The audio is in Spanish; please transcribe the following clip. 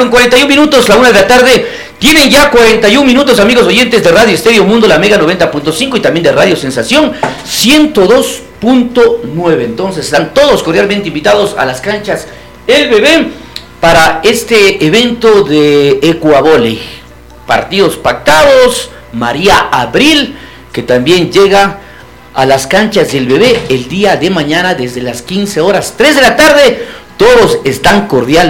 con 41 minutos, la 1 de la tarde. Tienen ya 41 minutos, amigos oyentes de Radio Estéreo Mundo, la Mega 90.5 y también de Radio Sensación 102.9. Entonces están todos cordialmente invitados a las canchas El Bebé para este evento de Ecuavole. Partidos pactados, María Abril, que también llega a las canchas del Bebé el día de mañana desde las 15 horas, 3 de la tarde. Todos están cordialmente